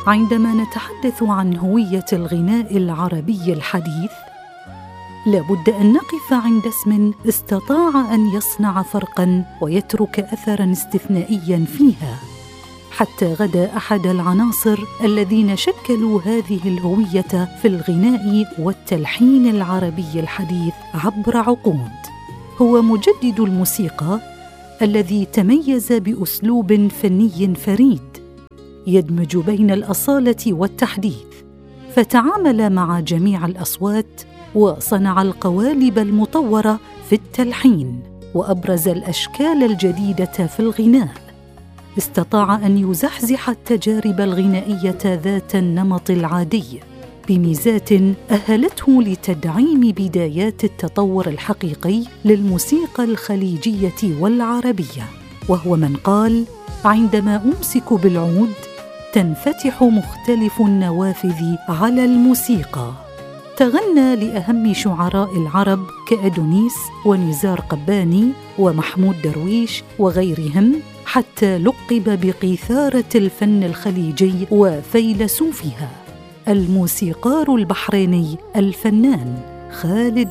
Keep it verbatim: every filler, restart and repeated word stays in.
عندما نتحدث عن هوية الغناء العربي الحديث، لابد أن نقف عند اسم استطاع أن يصنع فرقاً ويترك أثراً استثنائياً فيها، حتى غدا أحد العناصر الذين شكلوا هذه الهوية في الغناء والتلحين العربي الحديث عبر عقود. هو مجدد الموسيقى الذي تميز بأسلوب فني فريد يدمج بين الأصالة والتحديث، فتعامل مع جميع الأصوات وصنع القوالب المطورة في التلحين وأبرز الأشكال الجديدة في الغناء. استطاع أن يزحزح التجارب الغنائية ذات النمط العادي بميزات أهلته لتدعيم بدايات التطور الحقيقي للموسيقى الخليجية والعربية، وهو من قال: عندما أمسك بالعود تنفتح مختلف النوافذ على الموسيقى. تغنى لأهم شعراء العرب كأدونيس ونزار قباني ومحمود درويش وغيرهم، حتى لقب بقيثارة الفن الخليجي وفيلسوفها. الموسيقار البحريني الفنان خالد